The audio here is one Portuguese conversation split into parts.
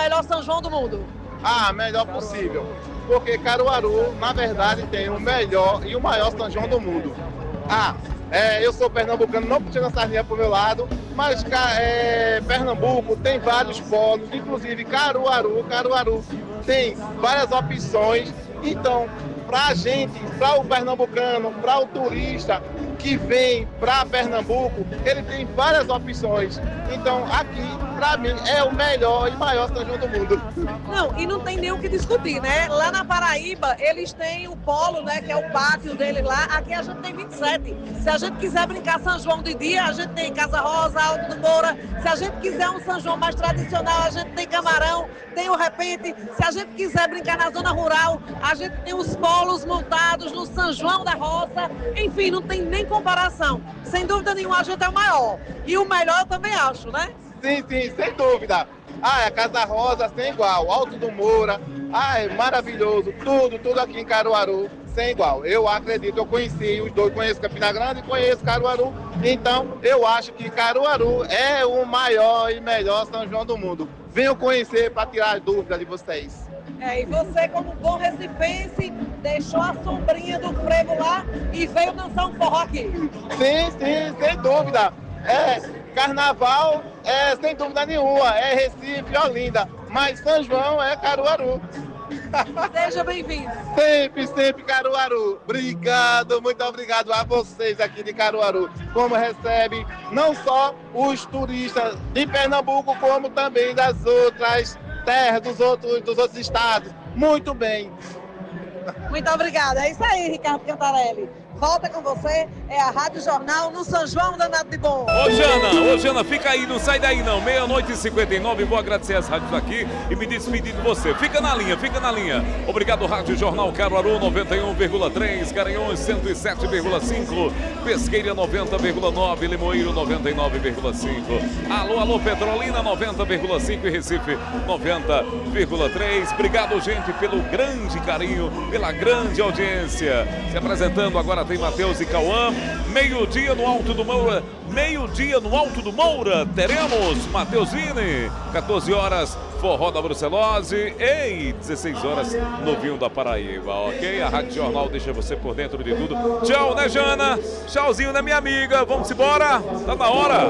melhor São João do mundo? Melhor possível. Porque Caruaru, na verdade, tem o melhor e o maior São João do mundo. Eu sou pernambucano, não puxando a sardinha pro meu lado, mas Pernambuco tem vários polos, inclusive Caruaru tem várias opções. Então, pra gente, para o pernambucano, para o turista que vem para Pernambuco, ele tem várias opções. Então, aqui, para mim, é o melhor e maior São João do mundo. Não, e não tem nem o que discutir, né? Lá na Paraíba, eles têm o polo, né? Que é o pátio deles lá. Aqui a gente tem 27. Se a gente quiser brincar São João de dia, a gente tem Casa Rosa, Alto do Moura. Se a gente quiser um São João mais tradicional, a gente tem Camarão, tem o Repente. Se a gente quiser brincar na zona rural, a gente tem os polos montados no São João da Roça. Enfim, não tem nem comparação. Sem dúvida nenhuma, a gente é o maior. E o melhor eu também acho, né? Sim, sem dúvida. A Casa Rosa sem igual, Alto do Moura, é maravilhoso, tudo aqui em Caruaru, sem igual. Eu acredito, eu conheci os dois, conheço Campina Grande e conheço Caruaru, então eu acho que Caruaru é o maior e melhor São João do mundo. Venham conhecer para tirar as dúvidas de vocês. E você, como bom recifense, deixou a sombrinha do frevo lá e veio dançar um forró aqui. Sim, sem dúvida. Carnaval sem dúvida nenhuma, Recife, Olinda, mas São João é Caruaru. Seja bem-vindo. Sempre Caruaru. Obrigado, muito obrigado a vocês aqui de Caruaru, como recebe não só os turistas de Pernambuco, como também das outras terras, dos outros estados. Muito bem. Muito obrigada. É isso aí, Ricardo Cantarelli. Volta com você, é a Rádio Jornal no São João Danado de Bom. Ô Jana, fica aí, não sai daí não. 00:59, vou agradecer as rádios aqui e me despedir de você. Fica na linha. Obrigado, Rádio Jornal Caruaru 91,3, Garanhuns 107,5, Pesqueira 90,9, Limoeiro 99,5. Alô, Petrolina 90,5 e Recife 90,3. Obrigado, gente, pelo grande carinho, pela grande audiência. Se apresentando agora tem Matheus e Cauã, meio-dia no Alto do Moura, teremos Matheus Vini, 14 horas, Forró da Brucelose, 16 horas, Novinho da Paraíba, ok? A Rádio Jornal deixa você por dentro de tudo. Tchau, né, Jana? Tchauzinho, né, minha amiga? Vamos embora? Tá na hora.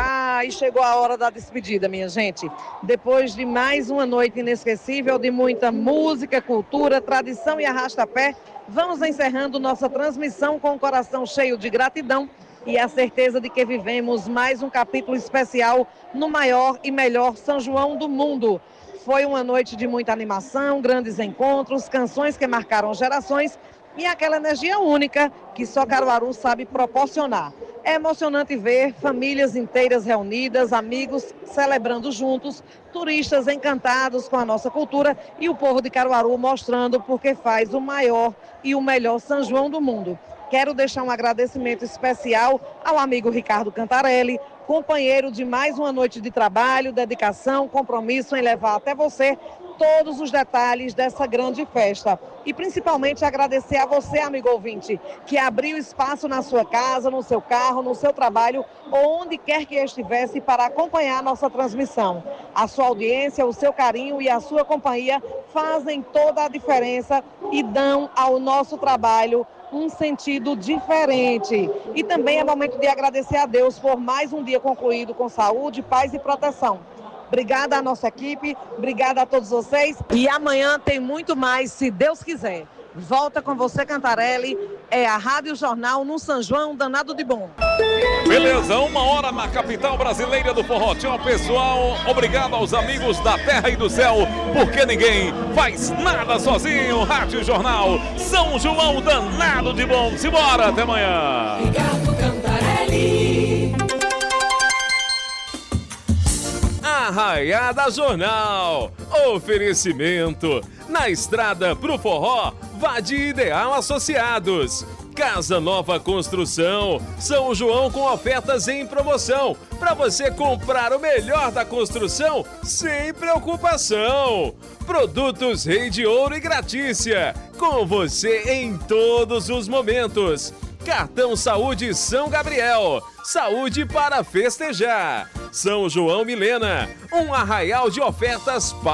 E chegou a hora da despedida, minha gente. Depois de mais uma noite inesquecível, de muita música, cultura, tradição e arrasta-pé, vamos encerrando nossa transmissão com o coração cheio de gratidão e a certeza de que vivemos mais um capítulo especial no maior e melhor São João do mundo. Foi uma noite de muita animação, grandes encontros, canções que marcaram gerações e aquela energia única que só Caruaru sabe proporcionar. É emocionante ver famílias inteiras reunidas, amigos celebrando juntos, turistas encantados com a nossa cultura e o povo de Caruaru mostrando porque faz o maior e o melhor São João do mundo. Quero deixar um agradecimento especial ao amigo Ricardo Cantarelli, companheiro de mais uma noite de trabalho, dedicação, compromisso em levar até você todos os detalhes dessa grande festa. E principalmente agradecer a você, amigo ouvinte, que abriu espaço na sua casa, no seu carro, no seu trabalho, ou onde quer que estivesse para acompanhar a nossa transmissão. A sua audiência, o seu carinho e a sua companhia fazem toda a diferença e dão ao nosso trabalho um sentido diferente. E também é momento de agradecer a Deus por mais um dia concluído com saúde, paz e proteção. Obrigada à nossa equipe, obrigada a todos vocês. E amanhã tem muito mais, se Deus quiser. Volta com você, Cantarelli. É a Rádio Jornal no São João Danado de Bom. Beleza, 1h na capital brasileira do forró. Tchau, pessoal. Obrigado aos amigos da terra e do céu, porque ninguém faz nada sozinho. Rádio Jornal São João Danado de Bom. Simbora, até amanhã. Ricardo Cantarelli. Arraiada Jornal. Oferecimento. Na estrada pro forró, vá de Ideal Associados. Casa Nova Construção, São João com ofertas em promoção, para você comprar o melhor da construção sem preocupação. Produtos Rei de Ouro e Gratícia, com você em todos os momentos. Cartão Saúde São Gabriel, saúde para festejar. São João Milena, um arraial de ofertas para